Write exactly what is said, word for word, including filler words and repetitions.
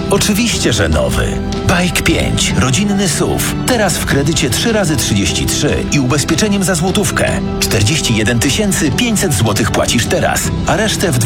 Oczywiście, że nowy. Bike pięć, rodzinny S U V. Teraz w kredycie trzy razy trzydzieści trzy i ubezpieczeniem za złotówkę. czterdzieści jeden tysięcy pięćset złotych płacisz teraz, a resztę w